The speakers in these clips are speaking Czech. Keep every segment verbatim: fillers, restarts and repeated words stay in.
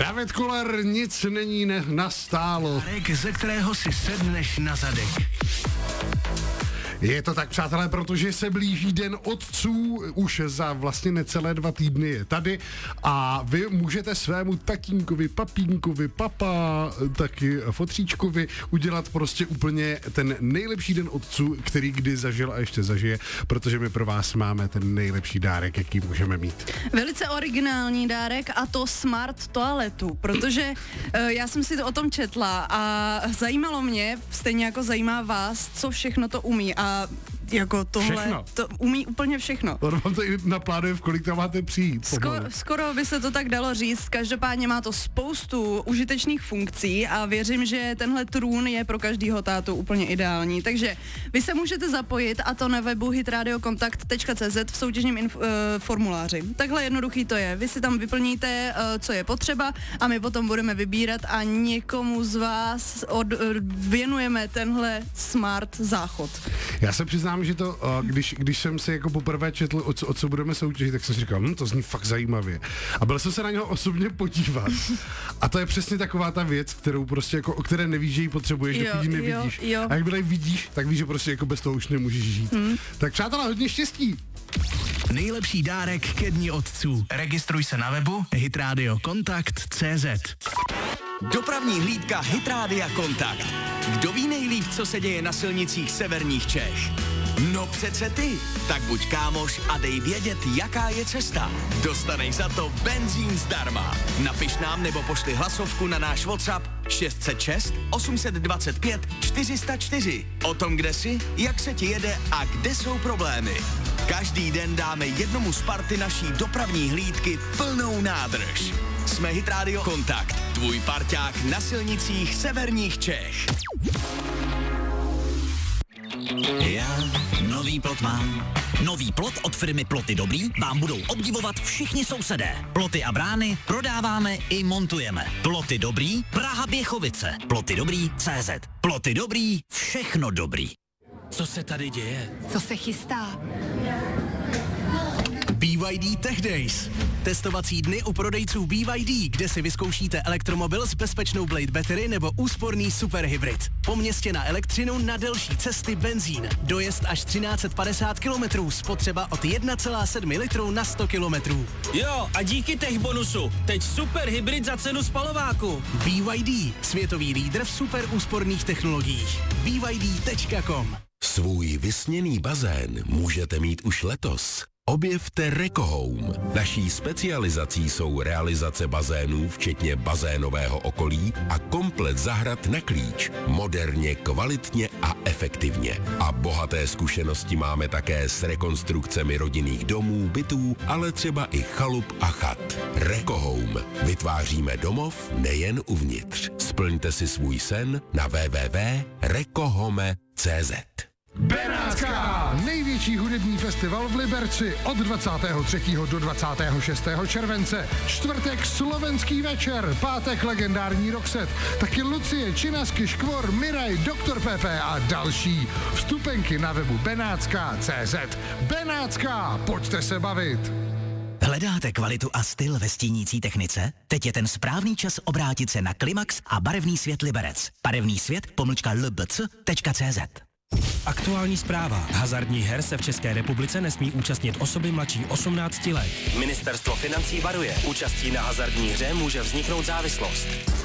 David Kuller, nic není ne- nastálo. Dárek, ze kterého si sedneš na zadek. Je to tak, přátelé, protože se blíží Den otců, už za vlastně necelé dva týdny je tady a vy můžete svému tatínkovi, papínkovi, papa, taky fotříčkovi udělat prostě úplně ten nejlepší Den otců, který kdy zažil a ještě zažije, protože my pro vás máme ten nejlepší dárek, jaký můžeme mít. Velice originální dárek a to smart toaletu, protože uh, já jsem si to o tom četla a zajímalo mě, stejně jako zajímá vás, co všechno to umí a jako tohle, všechno. To umí úplně všechno. On vám to i naplánuje, v kolik tam máte přijít. Sko- skoro by se to tak dalo říct, každopádně má to spoustu užitečných funkcí a věřím, že tenhle trůn je pro každýho tátu úplně ideální. Takže vy se můžete zapojit a to na webu hitradiokontakt tečka cé zet v soutěžním inf- uh, formuláři. Takhle jednoduchý to je. Vy si tam vyplníte, uh, co je potřeba a my potom budeme vybírat a někomu z vás od, uh, věnujeme tenhle smart záchod. Já se přiznám, že to, když, když jsem si jako poprvé četl, o co, o co budeme soutěžit, tak jsem si říkal, hm, to zní fakt zajímavě. A byl jsem se na něho osobně podívat. A to je přesně taková ta věc, kterou prostě jako, o které nevíš, že ji potřebuješ, jo, dokud ji nevidíš. Jo, jo. A jak byle vidíš, tak víš, že prostě jako bez toho už nemůžeš žít. Hmm. Tak přátelé, hodně štěstí. Nejlepší dárek ke dni otců. Registruj se na webu hitradiokontakt tečka cé zet. Dopravní hlídka Hitrádia Kontakt. Kdo ví nejlíp, co se děje na silnicích severních Čech? No přece ty. Tak buď kámoš a dej vědět, jaká je cesta. Dostaneš za to benzín zdarma. Napiš nám nebo pošli hlasovku na náš WhatsApp šest set šest osm set dvacet pět čtyři sta čtyři. O tom, kde jsi, jak se ti jede a kde jsou problémy. Každý den dáme jednomu z party naší dopravní hlídky plnou nádrž. Jsme Hitrádio Kontakt, tvůj parťák na silnicích severních Čech. Já nový plot mám. Nový plot od firmy Ploty Dobrý vám budou obdivovat všichni sousedé. Ploty a brány prodáváme i montujeme. Ploty Dobrý, Praha Běchovice. Ploty Dobrý tečka cé zet. Ploty Dobrý, všechno dobrý. Co se tady děje? Co se chystá? bé vé dé Tech Days. Testovací dny u prodejců bé vé dé, kde si vyzkoušíte elektromobil s bezpečnou Blade Battery nebo úsporný superhybrid. Po městě na elektřinu, na delší cesty benzín. Dojezd až třináct set padesát kilometrů, spotřeba od jedna celá sedm litru na sto kilometrů. Jo, a díky tech bonusu, teď super hybrid za cenu spalováku. bé vé dé, světový lídr v super úsporných technologiích. bé vé dé tečka com. Svůj vysněný bazén můžete mít už letos. Objevte Rekohome. Naší specializací jsou realizace bazénů, včetně bazénového okolí a komplet zahrad na klíč. Moderně, kvalitně a efektivně. A bohaté zkušenosti máme také s rekonstrukcemi rodinných domů, bytů, ale třeba i chalup a chat. Rekohome. Vytváříme domov nejen uvnitř. Splňte si svůj sen na w w w tečka rekohome tečka cé zet. Benátská! Největší hudební festival v Liberci od dvacátého třetího do dvacátého šestého července. Čtvrtek slovenský večer, pátek legendární Roxette, taky Lucie, Činasky, Škvor, Miraj, doktor Pepe a další. Vstupenky na webu benátská tečka cé zet. Benátská, pojďte se bavit! Hledáte kvalitu a styl ve stínící technice? Teď je ten správný čas obrátit se na Klimax a barevný svět Liberec. Barevný svět pomlčka l b c tečka cé zet. Aktuální zpráva. Hazardních her se v České republice nesmí účastnit osoby mladší osmnácti let. Ministerstvo financí varuje. Účastí na hazardní hře může vzniknout závislost.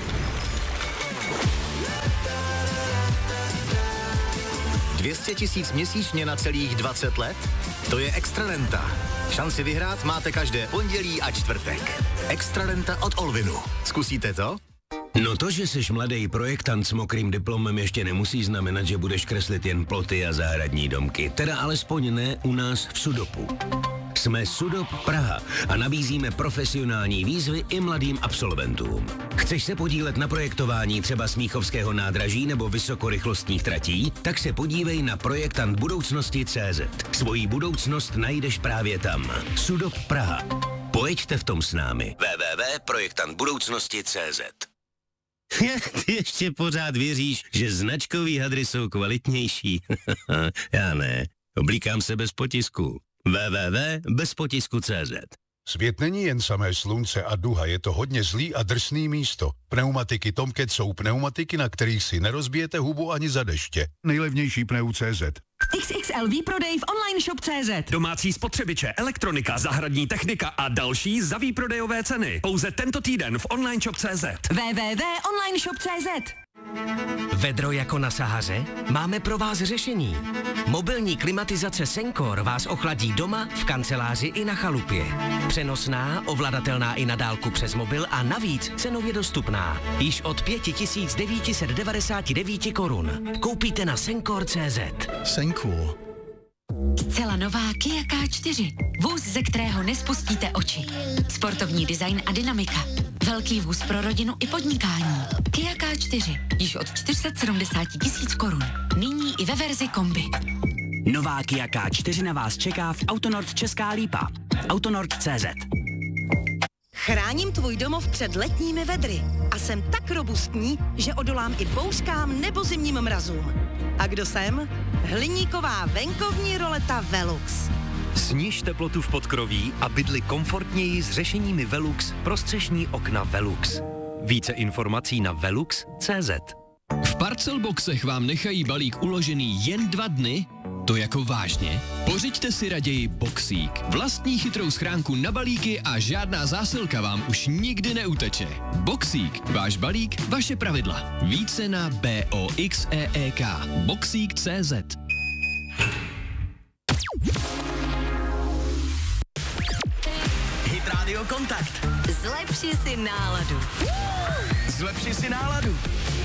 dvě stě tisíc měsíčně na celých dvacet let? To je extra renta. Šanci vyhrát máte každé pondělí a čtvrtek. Extra renta od Olvinu. Zkusíte to? No to, že jsi mladý projektant s mokrým diplomem, ještě nemusí znamenat, že budeš kreslit jen ploty a zahradní domky. Teda alespoň ne u nás v Sudopu. Jsme Sudop Praha a nabízíme profesionální výzvy i mladým absolventům. Chceš se podílet na projektování třeba Smíchovského nádraží nebo vysokorychlostních tratí? Tak se podívej na projektant budoucnosti tečka cé zet. Svoji budoucnost najdeš právě tam. Sudop Praha. Pojďte v tom s námi. w w w tečka projektant budoucnosti tečka cé zet. Ty ještě pořád věříš, že značkový hadry jsou kvalitnější? Já ne. Oblíkám se bez potisku. w w w tečka bez potisku tečka cé zet. Svět není jen samé slunce a duha, je to hodně zlý a drsný místo. Pneumatiky Tomcat jsou pneumatiky, na kterých si nerozbijete hubu ani za deště. Nejlevnější pneu tečka cé zet. X X L výprodej v online shop tečka cé zet. Domácí spotřebiče, elektronika, zahradní technika a další za výprodejové ceny. Pouze tento týden v online shop tečka cé zet. w w w tečka online shop tečka cé zet. Vedro jako na Sahaře? Máme pro vás řešení. Mobilní klimatizace Senkor vás ochladí doma, v kanceláři i na chalupě. Přenosná, ovladatelná i na dálku přes mobil a navíc cenově dostupná. Již od pět tisíc devět set devadesát devět korun. Koupíte na senkor tečka cé zet. Senkor. Zcela nová Kia K čtyři. Vůz, ze kterého nespustíte oči. Sportovní design a dynamika. Velký vůz pro rodinu i podnikání. Kia K čtyři. Již od čtyři sta sedmdesát tisíc korun. Nyní i ve verzi kombi. Nová Kia K čtyři na vás čeká v Autonord Česká Lípa. Autonord tečka cé zet. Chráním tvůj domov před letními vedry a jsem tak robustní, že odolám i bouřkám nebo zimním mrazům. A kdo jsem? Hliníková venkovní roleta Velux. Sníž teplotu v podkroví a bydli komfortněji s řešeními Velux pro střešní okna Velux. Více informací na velux tečka cé zet. V Parcelboxech vám nechají balík uložený jen dva dny? To jako vážně? Pořiďte si raději Boxík. Vlastní chytrou schránku na balíky a žádná zásilka vám už nikdy neuteče. Boxík. Váš balík, vaše pravidla. Více na B O X E E K. Boxík tečka cé zet. Hit Radio Kontakt. Zlepši si náladu. Zlepši si náladu.